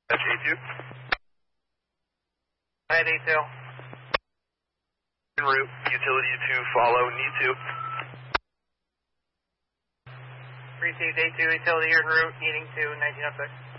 That's A2. Ahead A2. En route, utility to follow, need to. Received A2, utility en route, needing to 1906.